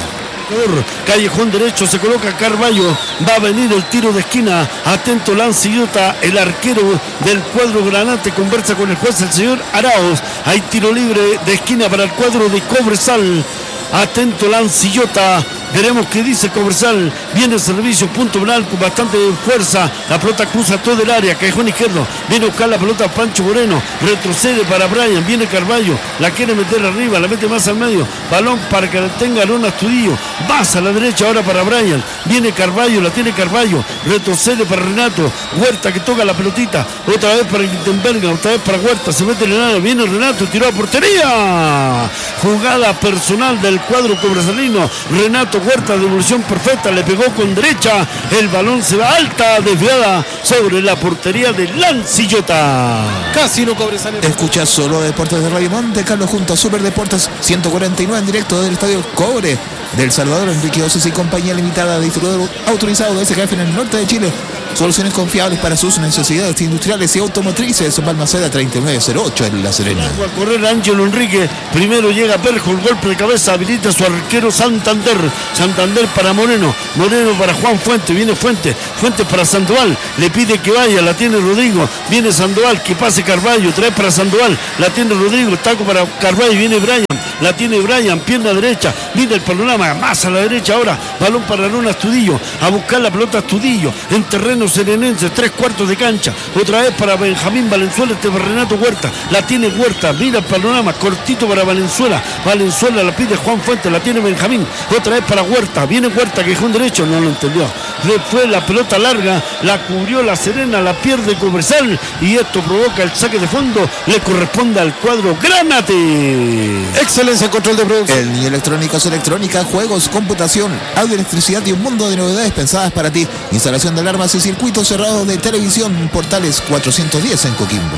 Callejón derecho, se coloca Carballo, va a venir el tiro de esquina, atento Lancillota, el arquero del cuadro granate, conversa con el juez, el señor Arauz. Hay tiro libre de esquina para el cuadro de Cobresal. Atento Lancillota, veremos qué dice Cobresal. Viene el servicio, punto penal con bastante fuerza. La pelota cruza todo el área, callejón izquierdo. Viene a buscar la pelota Pancho Moreno, retrocede para Brian, viene Carballo, la quiere meter arriba, la mete más al medio. Balón para que la tenga Arona Astudillo. Más a la derecha ahora para Brian. Viene Carballo, la tiene Carballo, retrocede para Renato. Huerta que toca la pelotita. Otra vez para Guitenberga, otra vez para Huerta. Se mete en el área, viene Renato, tiró a portería. Jugada personal del cuadro cobresalino. Renato Huerta, devolución perfecta, le pegó con derecha, el balón se va alta, desviada sobre la portería de Lancillota. Casi no Cobresal. Escucha solo Deportes de Radio Monte Carlo junto a Super Deportes ciento cuarenta y nueve en directo del Estadio Cobre del Salvador. Enrique Oces y compañía limitada, distribuidor autorizado de S K F en el norte de Chile. Soluciones confiables para sus necesidades industriales y automotrices. Balmaceda treinta y nueve cero ocho en La Serena. A correr Ángelo Enrique, primero llega Perjo, el golpe de cabeza habilita a su arquero Santander. Santander para Moreno, Moreno para Juan Fuente, viene Fuente, Fuente para Sandoval, le pide que vaya, la tiene Rodrigo, viene Sandoval, que pase Carballo, trae para Sandoval, la tiene Rodrigo, taco para Carballo, viene Brian, la tiene Brian, pierna derecha, mira el panorama, más a la derecha ahora, balón para Arona Astudillo, a buscar la pelota Astudillo, en terreno serenense, tres cuartos de cancha, otra vez para Benjamín Valenzuela, este para Renato Huerta, la tiene Huerta, mira el panorama, cortito para Valenzuela, Valenzuela la pide Juan Fuente, la tiene Benjamín, otra vez para Huerta, viene Huerta, quejón derecho, no lo entendió, le fue la pelota larga, la cubrió La Serena, la pierde Cobresal y esto provoca el saque de fondo, le corresponde al cuadro Granate. Excelencia en control de producción. El niño electrónicos, electrónica, juegos, computación, audio, electricidad y un mundo de novedades pensadas para ti. Instalación de alarmas y circuitos cerrados de televisión, Portales cuatrocientos diez en Coquimbo.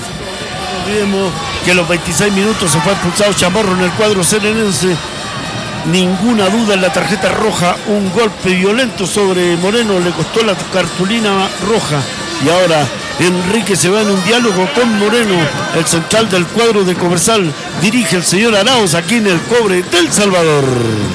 No olvidemos que a los veintiséis minutos se fue expulsado Chamorro en el cuadro serenense. Ninguna duda en la tarjeta roja, un golpe violento sobre Moreno le costó la cartulina roja y ahora Enrique se va en un diálogo con Moreno, el central del cuadro de Cobresal, dirige el señor Arauz aquí en el Cobre del Salvador.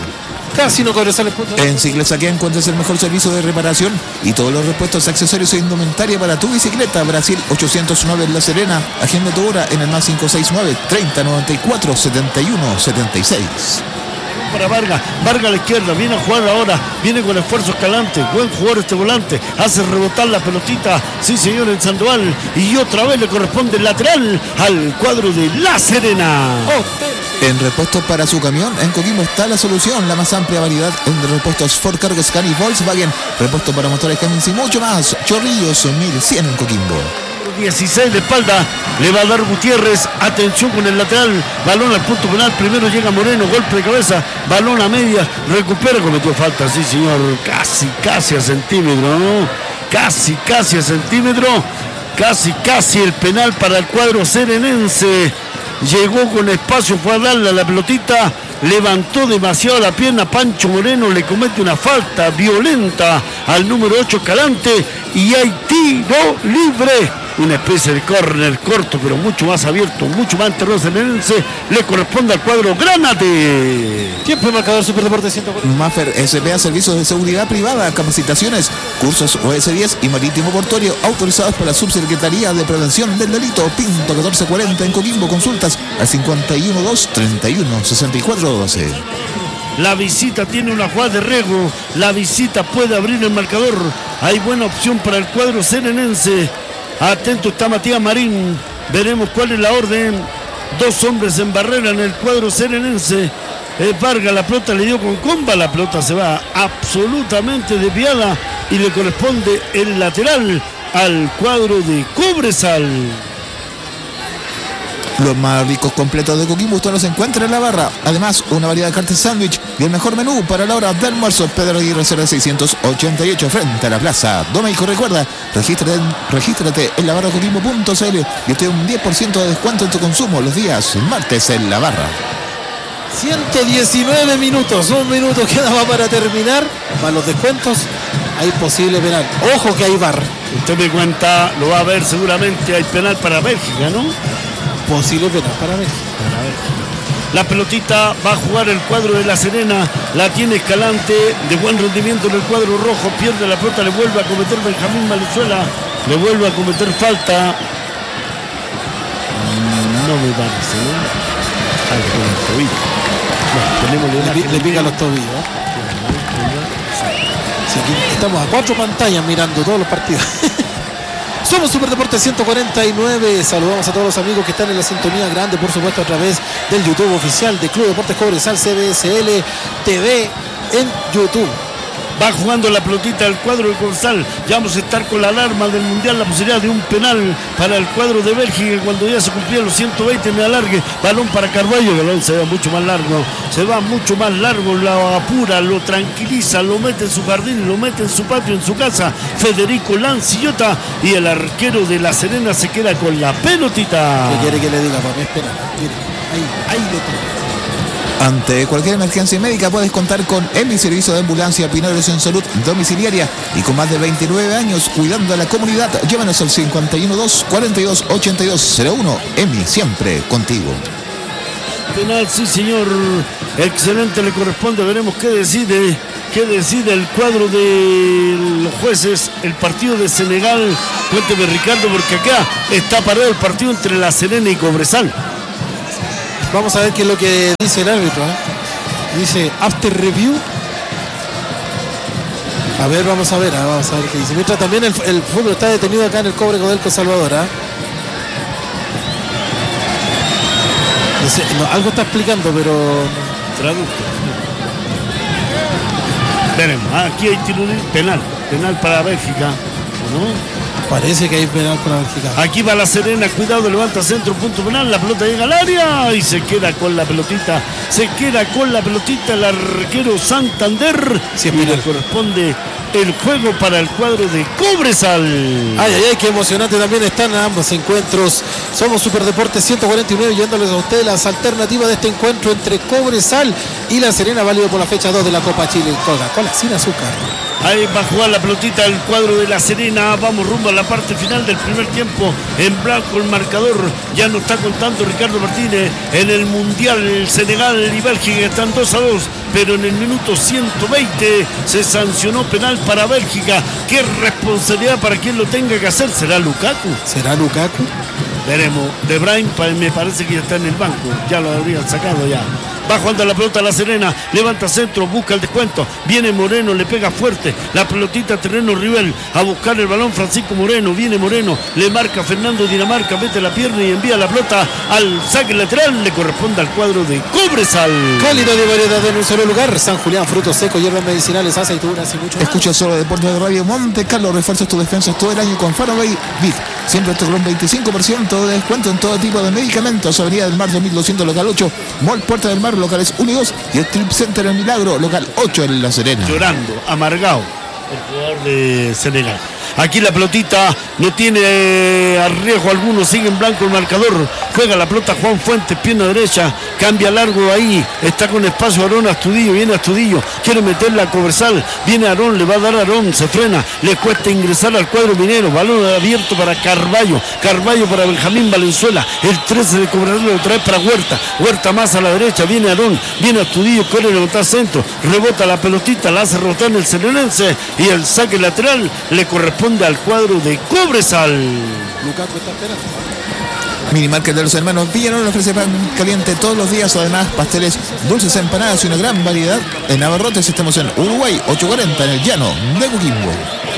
Casi no Cobresal. En Cicles Aquí encuentras el mejor servicio de reparación y todos los repuestos, accesorios e indumentaria para tu bicicleta. Brasil ochocientos nueve en La Serena. Agenda tu hora en el más cinco seis nueve, treinta noventa y cuatro, setenta y uno setenta y seis. Para Vargas, Vargas a la izquierda, viene a jugar ahora, viene con esfuerzo Escalante, buen jugador este volante, hace rebotar la pelotita, sí señor, en Sandoval, y otra vez le corresponde el lateral al cuadro de La Serena. Oh, en repuestos para su camión, en Coquimbo está la solución, la más amplia variedad en repuestos Ford, Cargo, Scania y Volkswagen, repuestos para motores, camiones y mucho más. Chorrillos mil cien en Coquimbo. dieciséis de espalda, le va a dar Gutiérrez, atención con el lateral, balón al punto penal, primero llega Moreno, golpe de cabeza, balón a media, recupera, cometió falta, sí señor, casi, casi a centímetro, ¿no? Casi, casi a centímetro, casi, casi el penal para el cuadro serenense, llegó con espacio, fue a darle a la pelotita, levantó demasiado la pierna, Pancho Moreno le comete una falta violenta al número ocho Escalante y hay tiro libre. Una especie de córner corto, pero mucho más abierto, mucho más terreno serenense, le corresponde al cuadro Granate. Tiempo y marcador Super Deportes ciento cuarenta. Maffer S P A, servicios de seguridad privada, capacitaciones, cursos O S diez y marítimo portuario autorizados por la Subsecretaría de Prevención del Delito. Pinto catorce cuarenta en Coquimbo. Consultas al cincuenta y uno dos, treinta y uno, sesenta y cuatro doce. La visita tiene una jugada de riesgo, la visita puede abrir el marcador, hay buena opción para el cuadro serenense. Atento está Matías Marín, veremos cuál es la orden. Dos hombres en barrera en el cuadro serenense. Eh, Vargas, la pelota le dio con comba, la pelota se va absolutamente desviada y le corresponde el lateral al cuadro de Cobresal. Los más ricos completos de Coquimbo usted los encuentra en la barra. Además, una variedad de cartas sándwich y el mejor menú para la hora de almuerzo. Pedro Aguirre Reserva seiscientos ochenta y ocho frente a la plaza Domeico. Recuerda, regístrate, regístrate en la barra coquimbo punto c l y obtén un diez por ciento de descuento en tu consumo los días martes en la barra. ciento diecinueve minutos, un minuto quedaba para terminar. Para los descuentos, hay posible penal. Ojo que hay V A R. Usted me cuenta, lo va a ver seguramente, hay penal para Bélgica, ¿no? Posible penal para Bélgica. La pelotita va a jugar el cuadro de La Serena. La tiene Escalante, de buen rendimiento en el cuadro rojo. Pierde la pelota, le vuelve a cometer Benjamín Valenzuela. Le vuelve a cometer falta. No me parece, ¿no? Ah, le pega el tobillo. No, le, le pica los tobillos. Sí, aquí estamos a cuatro pantallas mirando todos los partidos. Somos Superdeportes ciento cuarenta y nueve. Saludamos a todos los amigos que están en la sintonía grande, por supuesto, a través del YouTube oficial de Club Deportes Cobresal C B S L T V en YouTube. Va jugando la pelotita del cuadro de Cobresal. Ya vamos a estar con la alarma del Mundial, la posibilidad de un penal para el cuadro de Bélgica cuando ya se cumplían los ciento veinte en el alargue. Balón para Carballo, el balón se va mucho más largo. Se va mucho más largo, lo apura, lo tranquiliza, lo mete en su jardín, lo mete en su patio, en su casa. Federico Lancillota, y el arquero de La Serena se queda con la pelotita. ¿Qué quiere que le diga, papá? Espera, mire, ahí, ahí lo tengo. Ante cualquier emergencia médica puedes contar con EMI, servicio de ambulancia Pinores en salud domiciliaria, y con más de veintinueve años cuidando a la comunidad. Llámanos al cincuenta y uno dos, cuarenta y dos, ochenta y dos cero uno. EMI, siempre contigo. Penal, sí señor, excelente, le corresponde. Veremos qué decide, qué decide el cuadro de los jueces. El partido de Senegal, cuénteme Ricardo, porque acá está parado el partido entre La Serena y Cobresal. Vamos a ver qué es lo que dice el árbitro, ¿eh? Dice after review. A ver, vamos a ver, ¿eh? Vamos a ver qué dice. Mientras también el, el fútbol está detenido acá en el Cobre Codelco Salvador, ¿eh? Dice, no, algo está explicando, pero traduzco. Veremos, aquí hay tiro de penal, penal para Bélgica, ¿no? Parece que hay penal para Bélgica. Aquí va La Serena, cuidado, levanta centro, punto penal, la pelota llega al área y se queda con la pelotita, se queda con la pelotita el arquero Santander. Sí, y le corresponde el juego para el cuadro de Cobresal. Ay, ay, ay, qué emocionante también están ambos encuentros. Somos Superdeportes ciento cuarenta y nueve, llevándoles a ustedes las alternativas de este encuentro entre Cobresal y La Serena, válido por la fecha dos de la Copa Chile. Coca-Cola sin azúcar. Ahí va a jugar la pelotita el cuadro de La Serena. Vamos rumbo a la parte final del primer tiempo. En blanco el marcador. Ya no está contando Ricardo Martínez. En el Mundial Senegal y Bélgica están dos a dos. Pero en el minuto ciento veinte se sancionó penal para Bélgica. ¿Qué responsabilidad para quien lo tenga que hacer? ¿Será Lukaku? ¿Será Lukaku? Veremos. De Bruyne me parece que ya está en el banco. Ya lo habrían sacado ya. Va jugando la pelota a La Serena, levanta centro, busca el descuento, viene Moreno, le pega fuerte, la pelotita terreno rival, a buscar el balón Francisco Moreno, viene Moreno, le marca Fernando Dinamarca, mete la pierna y envía la pelota al saque lateral, le corresponde al cuadro de Cobresal. Calidad de variedad en un solo lugar, San Julián, frutos secos, hierbas medicinales, aceitunas y mucho más. Escucha solo Deportes de Radio Monte Carlo, refuerzas tus defensas todo el año con Faraway Bit. Siempre esto con un veinticinco por ciento de descuento en todo tipo de medicamentos. Avenida del Mar dos mil doscientos, local ocho, Mall Puerta del Mar, locales uno y dos, y el Trip Center El Milagro, local ocho en La Serena. Llorando, amargado, el jugador de Senegal. Aquí la pelotita no tiene arriesgo alguno, sigue en blanco el marcador, juega la pelota Juan Fuentes, pierna derecha, cambia largo ahí, está con espacio Aarón Astudillo, viene Astudillo, quiere meterla a Cobresal, viene Aarón, le va a dar a Aarón, se frena, le cuesta ingresar al cuadro minero, balón abierto para Carballo, Carballo para Benjamín Valenzuela, el trece de Cobresal lo trae para Huerta, Huerta más a la derecha, viene Aarón, viene Astudillo, quiere levantar centro, rebota la pelotita, la hace rotar en el serenense y el saque lateral le corresponde al cuadro de Cobresal. Lukaku está esperando. Minimarket de los hermanos Villarón ofrece pan caliente todos los días, además pasteles, dulces, empanadas y una gran variedad. En Navarrotes estamos en Uruguay ochocientos cuarenta en el llano de Coquimbo.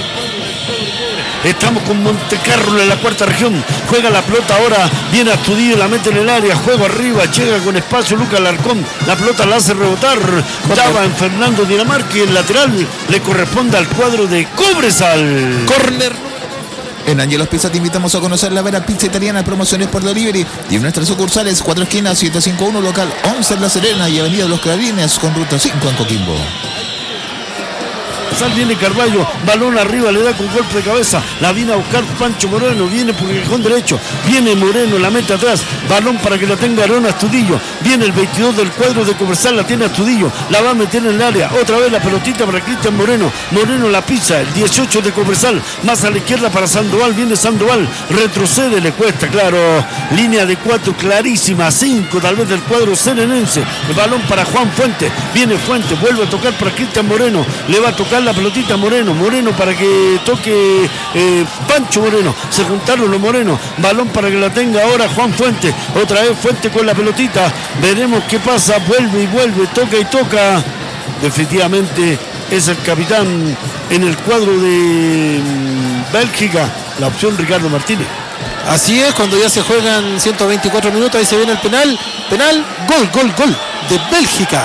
Estamos con Montecarlo en la cuarta región. Juega la pelota ahora. Viene Astudillo, la mete en el área. Juego arriba. Llega con espacio Lucas Alarcón. La pelota la hace rebotar. Daba en Fernando Dinamarca y el lateral le corresponde al cuadro de Cobresal. Corner. En Angelos Pizza te invitamos a conocer la Vera Pizza Italiana, promociones por delivery y en nuestras sucursales cuatro esquinas siete cinco uno, local once en La Serena y Avenida de los Clarines con ruta cinco en Coquimbo. Cobresal, viene Carballo, balón arriba, le da con golpe de cabeza, la viene a buscar Pancho Moreno, viene por el cajón derecho, viene Moreno, la mete atrás, balón para que la tenga Aarón Astudillo, viene el veintidós del cuadro de Cobresal, la tiene Astudillo, la va a meter en el área, otra vez la pelotita para Cristian Moreno, Moreno la pisa, el dieciocho de Cobresal, más a la izquierda para Sandoval, viene Sandoval, retrocede, le cuesta, claro, línea de cuatro clarísima, cinco tal vez del cuadro serenense, el balón para Juan Fuente, viene Fuente, vuelve a tocar para Cristian Moreno, le va a tocar la pelotita a Moreno, Moreno para que toque eh, Pancho Moreno, se juntaron los Morenos, balón para que la tenga ahora Juan Fuente, otra vez Fuente con la pelotita, veremos qué pasa, vuelve y vuelve, toca y toca, definitivamente es el capitán en el cuadro de Bélgica, la opción Ricardo Martínez. Así es, cuando ya se juegan ciento veinticuatro minutos, ahí se viene el penal, penal, gol, gol, gol de Bélgica.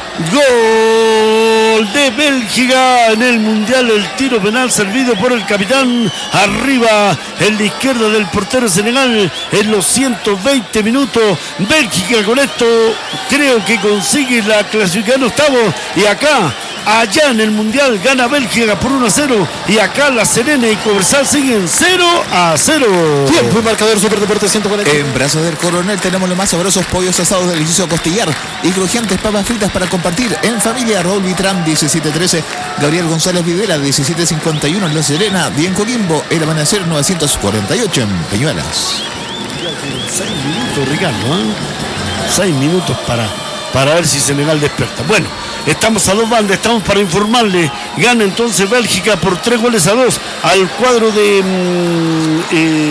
Gol de Bélgica en el Mundial, el tiro penal servido por el capitán, arriba en la izquierda del portero Senegal en los ciento veinte minutos. Bélgica con esto creo que consigue la clasificación octavo, y acá, allá en el Mundial gana Bélgica por uno a cero, y acá La Serena y Cobresal siguen cero a cero. Tiempo y marcador Superdeportes ciento cuarenta. En Brazos del Coronel tenemos los más sabrosos pollos asados delicioso costillar y crujientes papas fritas para compartir en familia. Raúl Vitrán diecisiete trece, Gabriel González Videla diecisiete cincuenta y uno en La Serena, bien Coquimbo, El Amanecer novecientos cuarenta y ocho en Peñuelas. Seis minutos, Ricardo, ¿eh? Seis minutos para, para ver si Senegal despierta. Bueno, estamos a dos bandas, estamos para informarle. Gana entonces Bélgica por tres goles a dos al cuadro de mmm,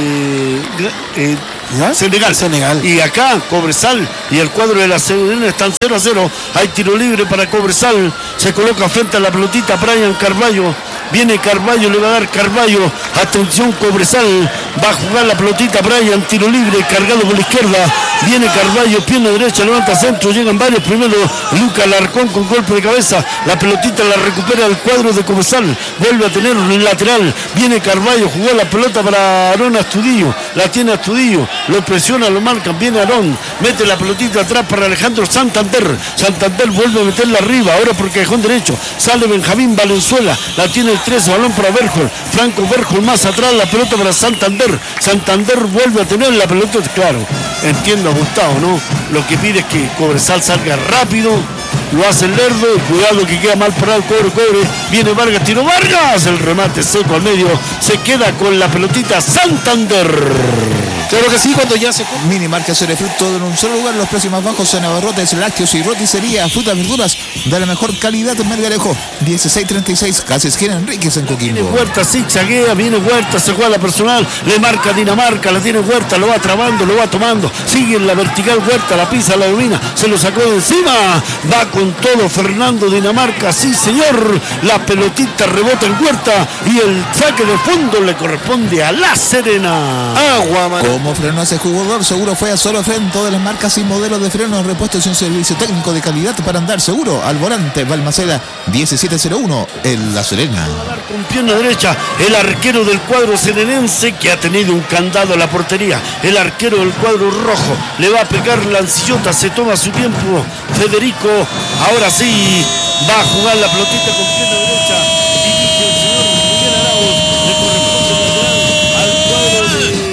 eh, eh, Senegal. Senegal. Y acá Cobresal y el cuadro de La Serena están cero a cero. Hay tiro libre para Cobresal. Se coloca frente a la pelotita Brian Carballo. Viene Carballo, le va a dar Carballo. Atención, Cobresal. Va a jugar la pelotita Brian, tiro libre, cargado por la izquierda. Viene Carballo, pierna derecha, levanta centro. Llegan varios. Primero Lucas Larcón con golpe de cabeza. La pelotita la recupera el cuadro de Cobresal. Vuelve a tener un lateral. Viene Carballo, jugó la pelota para Aarón Astudillo. La tiene Astudillo. Lo presiona, lo marcan. Viene Aarón. Mete la pelotita atrás para Alejandro Santander. Santander vuelve a meterla arriba. Ahora por cajón derecho. Sale Benjamín Valenzuela. La tiene el trece. Balón para Berjol. Franco Berjol más atrás. La pelota para Santander. Santander vuelve a tener la pelota. Claro, entiendo a Gustavo, ¿no? Lo que pide es que Cobresal salga rápido. Lo hace el Lerdo. Cuidado que queda mal parado. Cobre, cobre. Viene Vargas. Tiro Vargas. El remate seco al medio. Se queda con la pelotita Santander. Claro que sí, cuando ya se... Mini marca Cerefruit, todo en un solo lugar. Los precios más bajos en abarrotes, lácteos y roticería, frutas, verduras de la mejor calidad en Melgarejo. dieciséis treinta y seis, casi esquina Enríquez en Coquimbo. Viene Huerta, zigzaguea, viene Huerta, se juega la personal, le marca Dinamarca, la tiene Huerta, lo va trabando, lo va tomando, sigue en la vertical Huerta, la pisa, la domina, se lo sacó de encima, va con todo Fernando Dinamarca, sí señor, la pelotita rebota en Huerta y el saque de fondo le corresponde a La Serena. Agua, man. Como frenó ese jugador, seguro fue a Solo Fren, todas las marcas y modelos de frenos, repuestos y un servicio técnico de calidad para andar seguro. Al volante, Balmaceda diecisiete cero uno en La Serena. Con pierna derecha, el arquero del cuadro serenense que ha tenido un candado a la portería. El arquero del cuadro rojo le va a pegar la ancillota, se toma su tiempo. Federico, ahora sí, va a jugar la pelotita con pierna derecha. Dirige el señor Miguel Arauz, le corresponde lateral al cuadro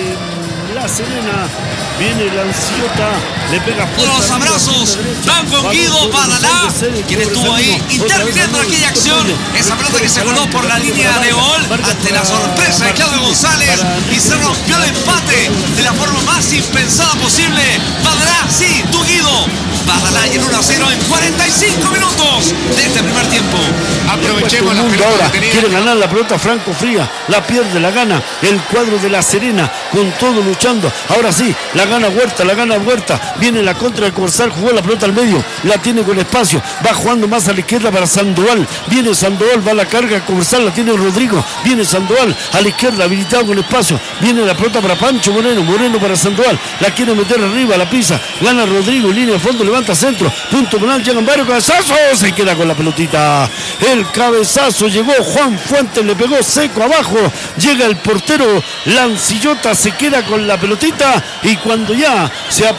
de La Serena. Viene la ancillota, le pega fuerte. Los abrazos van con Guido Badalá, quien estuvo ahí interviniendo en aquella acción. Esa pelota que se voló por la línea de gol ante la sorpresa de Claudio González y se rompió el empate de la forma más impensada posible. Badalá, sí, tu Guido. Badalá y el uno a cero en cuarenta y cinco minutos de este primer tiempo. Aprovechemos la pelota. Ahora quiere ganar la pelota Franco Fría, la pierde, la gana el cuadro de La Serena, con todo luchando. Ahora sí, la gana Huerta, la gana Huerta. Viene la contra de Cobresal, jugó la pelota al medio, la tiene con espacio, va jugando más a la izquierda para Sandoval. Viene Sandoval, va a la carga Cobresal, la tiene Rodrigo. Viene Sandoval a la izquierda, habilitado con espacio. Viene la pelota para Pancho Moreno, Moreno para Sandoval, la quiere meter arriba, la pisa, gana Rodrigo, línea de fondo, levanta centro, punto penal, llegan varios cabezazos, se queda con la pelotita. El cabezazo llegó Juan Fuentes, le pegó seco abajo, llega el portero Lancillota, se queda con la pelotita y cuando ya se apresuraba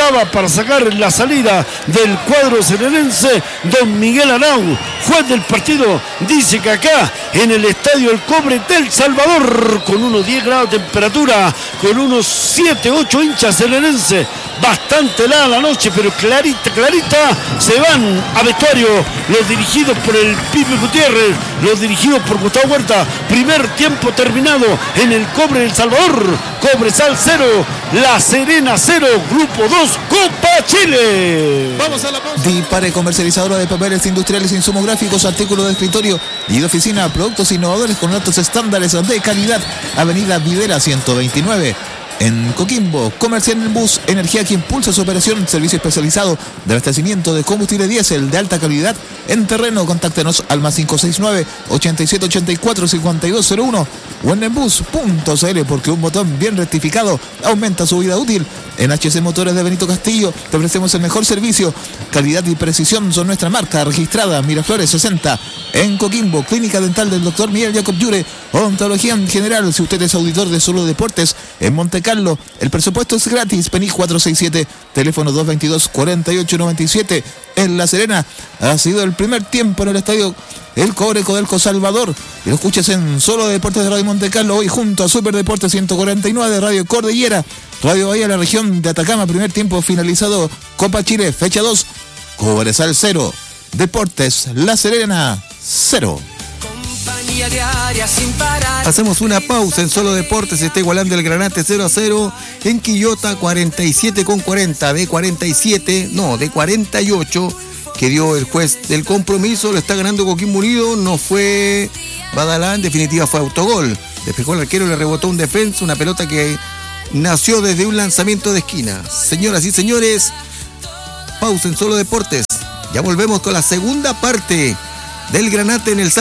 estaba para sacar la salida del cuadro serenense. Don Miguel Arau, juez del partido, dice que acá en el estadio El Cobre del Salvador, con unos diez grados de temperatura, con unos siete, ocho hinchas serenense, bastante helada la noche, pero clarita, clarita, se van a vestuario los dirigidos por el Pipe Gutiérrez, los dirigidos por Gustavo Huerta. Primer tiempo terminado en el Cobre del Salvador. Cobresal cero, La Serena cero, Grupo dos, Copa Chile. Vamos a la pausa. Dipare, comercializadora de papeles industriales, insumos gráficos, artículos de escritorio y de oficina, productos innovadores con altos estándares de calidad. Avenida Videla ciento veintinueve. En Coquimbo, Comercial en Bus, energía que impulsa su operación, servicio especializado de abastecimiento de combustible diésel de alta calidad en terreno. Contáctenos al más cinco seis nueve, ochenta y siete ochenta y cuatro, cincuenta y dos cero uno o en enbus punto c l, porque un botón bien rectificado aumenta su vida útil. En H C Motores de Benito Castillo te ofrecemos el mejor servicio, calidad y precisión son nuestra marca registrada. Miraflores sesenta. En Coquimbo, Clínica Dental del doctor Miguel Jacob Yure, odontología en general. Si usted es auditor de Solo Deportes, en Monte Carlo, el presupuesto es gratis. P E N I cuatrocientos sesenta y siete, teléfono dos veintidós, cuarenta y ocho noventa y siete. En La Serena ha sido el primer tiempo en el estadio El Cobre Codelco Salvador. Y lo escuchas en Solo Deportes de Radio Monte Carlo, hoy junto a Super Deportes ciento cuarenta y nueve de Radio Cordillera, Radio Bahía, la región de Atacama. Primer tiempo finalizado, Copa Chile, fecha dos, Cobresal cero, Deportes La Serena cero. Hacemos una pausa en Solo Deportes. Está igualando el Granate cero a cero en Quillota, cuarenta y siete con cuarenta. De cuarenta y siete, no, de cuarenta y ocho que dio el juez del compromiso. Lo está ganando Coquimbo Unido. No fue Badalá, en definitiva fue autogol. Despejó el arquero, le rebotó un defensa, una pelota que nació desde un lanzamiento de esquina. Señoras y señores, pausa en Solo Deportes. Ya volvemos con la segunda parte del Granate en el